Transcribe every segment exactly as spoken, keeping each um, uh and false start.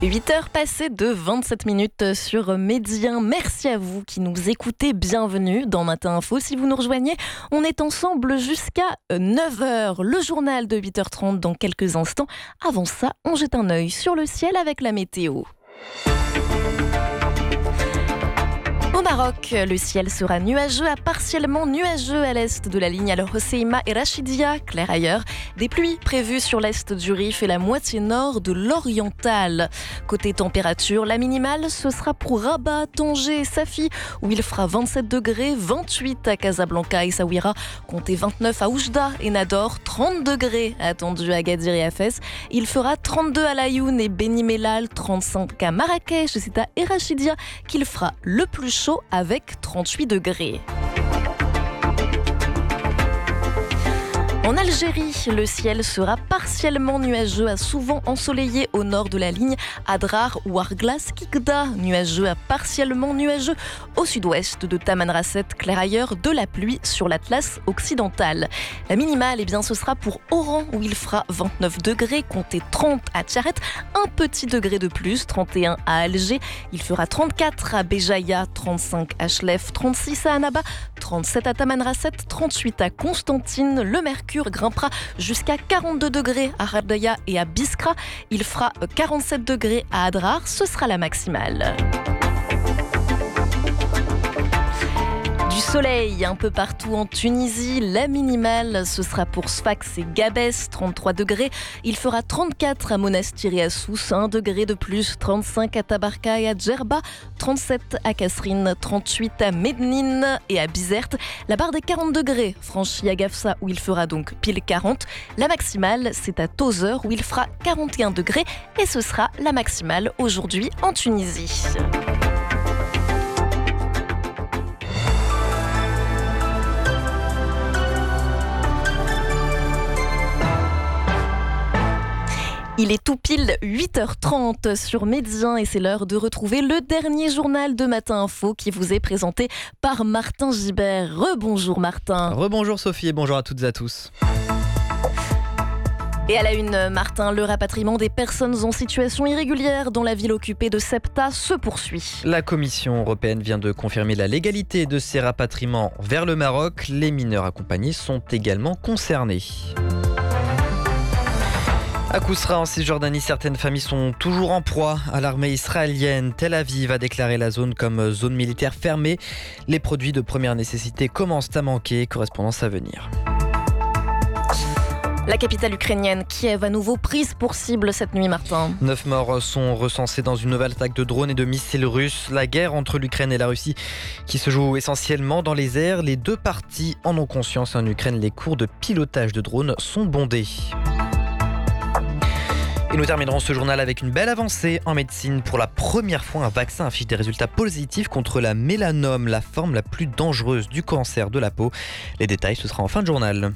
huit heures passées de vingt-sept minutes sur Médien. Merci à vous qui nous écoutez. Bienvenue dans Matin Info. Si vous nous rejoignez, on est ensemble jusqu'à neuf heures. Le journal de huit heures trente dans quelques instants. Avant ça, on jette un œil sur le ciel avec la météo. Au Maroc, le ciel sera nuageux à partiellement nuageux à l'est de la ligne Al-Hoceima et Rachidia, clair ailleurs. Des pluies prévues sur l'est du Rif et la moitié nord de l'Oriental. Côté température, la minimale, ce sera pour Rabat, Tanger et Safi, où il fera vingt-sept degrés, vingt-huit à Casablanca et Essaouira, comptez vingt-neuf à Oujda et Nador, trente degrés attendus à Agadir et à Fès. Il fera trente-deux à Laayoune et Beni Mellal, trente-cinq à Marrakech et c'est à Rachidia qu'il fera le plus chaud avec trente-huit degrés. En Algérie, le ciel sera partiellement nuageux à souvent ensoleillé au nord de la ligne Adrar ou Arglas Kikda, nuageux à partiellement nuageux au sud-ouest de Tamanrasset, clair ailleurs, de la pluie sur l'Atlas occidental. La minimale, eh bien, ce sera pour Oran où il fera vingt-neuf degrés, comptez trente à Tcharet, un petit degré de plus, trente et un à Alger. Il fera trente-quatre à Béjaïa, trente-cinq à Chlef, trente-six à Annaba, trente-sept à Tamanrasset, trente-huit à Constantine. Le mercure grimpera jusqu'à quarante-deux degrés à Hardaya et à Biskra. Il fera quarante-sept degrés à Adrar, ce sera la maximale. Du soleil un peu partout en Tunisie. La minimale, ce sera pour Sfax et Gabès, trente-trois degrés. Il fera trente-quatre à Monastir et à Sousse, un degré de plus, trente-cinq à Tabarka et à Djerba, trente-sept à Kasserine, trente-huit à Mednine et à Bizerte. La barre des quarante degrés franchie à Gafsa où il fera donc pile quarante. La maximale, c'est à Tozeur où il fera quarante et un degrés et ce sera la maximale aujourd'hui en Tunisie. Il est tout pile huit heures trente sur Médien et c'est l'heure de retrouver le dernier journal de Matin Info qui vous est présenté par Martin Gibert. Rebonjour Martin. Rebonjour Sophie et bonjour à toutes et à tous. Et à la une, Martin, le rapatriement des personnes en situation irrégulière dans la ville occupée de Ceuta se poursuit. La Commission européenne vient de confirmer la légalité de ces rapatriements vers le Maroc. Les mineurs accompagnés sont également concernés. À Kousra, en Cisjordanie, certaines familles sont toujours en proie à l'armée israélienne. Tel Aviv a déclaré la zone comme zone militaire fermée. Les produits de première nécessité commencent à manquer. Correspondance à venir. La capitale ukrainienne, Kiev, à nouveau prise pour cible cette nuit, Martin. Neuf morts sont recensés dans une nouvelle attaque de drones et de missiles russes. La guerre entre l'Ukraine et la Russie qui se joue essentiellement dans les airs. Les deux parties en ont conscience. En Ukraine, les cours de pilotage de drones sont bondés. Et nous terminerons ce journal avec une belle avancée en médecine. Pour la première fois, un vaccin affiche des résultats positifs contre la mélanome, la forme la plus dangereuse du cancer de la peau. Les détails, ce sera en fin de journal.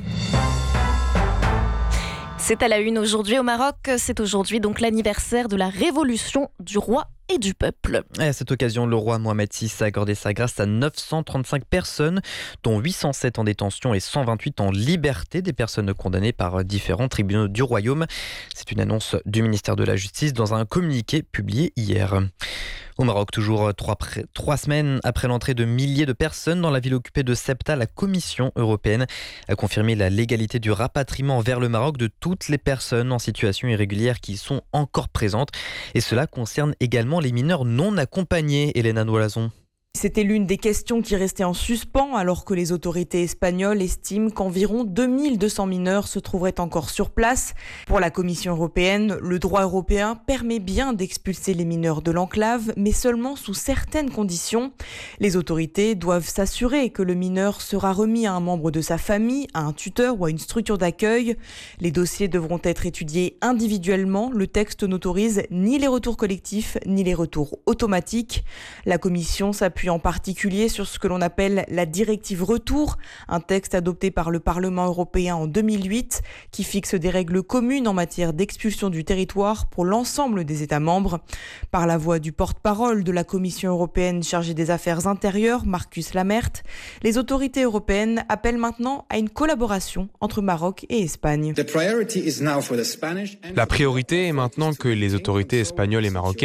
C'est à la une aujourd'hui au Maroc. C'est aujourd'hui donc l'anniversaire de la révolution du roi et du peuple. Et à cette occasion, le roi Mohamed six a accordé sa grâce à neuf cent trente-cinq personnes, dont huit cent sept en détention et cent vingt-huit en liberté, des personnes condamnées par différents tribunaux du royaume. C'est une annonce du ministère de la Justice dans un communiqué publié hier. Au Maroc, toujours trois, trois semaines après l'entrée de milliers de personnes dans la ville occupée de Ceuta, la Commission européenne a confirmé la légalité du rapatriement vers le Maroc de toutes les personnes en situation irrégulière qui sont encore présentes. Et cela concerne également les mineurs non accompagnés, Hélène Noilazon. C'était l'une des questions qui restait en suspens alors que les autorités espagnoles estiment qu'environ deux mille deux cents mineurs se trouveraient encore sur place. Pour la Commission européenne, le droit européen permet bien d'expulser les mineurs de l'enclave, mais seulement sous certaines conditions. Les autorités doivent s'assurer que le mineur sera remis à un membre de sa famille, à un tuteur ou à une structure d'accueil. Les dossiers devront être étudiés individuellement. Le texte n'autorise ni les retours collectifs ni les retours automatiques. La Commission s'appuie en particulier sur ce que l'on appelle la directive retour, un texte adopté par le Parlement européen en deux mille huit qui fixe des règles communes en matière d'expulsion du territoire pour l'ensemble des États membres. Par la voix du porte-parole de la Commission européenne chargée des affaires intérieures, Markus Lammert, les autorités européennes appellent maintenant à une collaboration entre Maroc et Espagne. La priorité est maintenant que les autorités espagnoles et marocaines